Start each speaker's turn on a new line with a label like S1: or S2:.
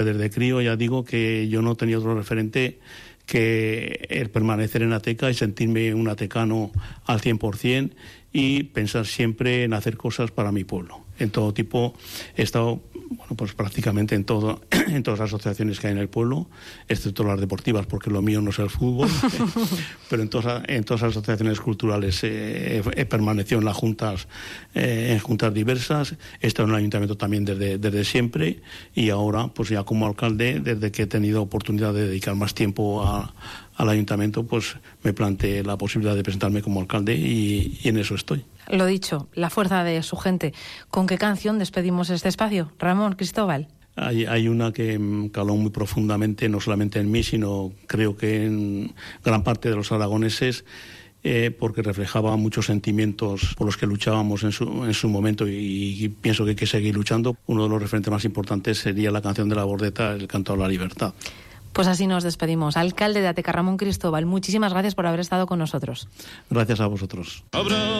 S1: Desde crío ya digo que yo no tenía otro referente que el permanecer en Ateca y sentirme un atecano al 100% y pensar siempre en hacer cosas para mi pueblo. En todo tipo, he estado pues prácticamente en todas las asociaciones que hay en el pueblo, excepto las deportivas, porque lo mío no es el fútbol, pero en todas las asociaciones culturales he permanecido en las juntas, en juntas diversas. He estado en el ayuntamiento también desde siempre, y ahora, pues ya como alcalde, desde que he tenido oportunidad de dedicar más tiempo al ayuntamiento, pues me planteé la posibilidad de presentarme como alcalde y en eso estoy.
S2: Lo dicho, la fuerza de su gente. ¿Con qué canción despedimos este espacio? Ramón, Cristóbal.
S1: Hay una que caló muy profundamente, no solamente en mí, sino creo que en gran parte de los aragoneses, porque reflejaba muchos sentimientos por los que luchábamos en su momento, y pienso que hay que seguir luchando. Uno de los referentes más importantes sería la canción de La Bordeta, El canto a la libertad.
S2: Pues así nos despedimos. Alcalde de Ateca, Ramón Cristóbal, muchísimas gracias por haber estado con nosotros.
S1: Gracias a vosotros.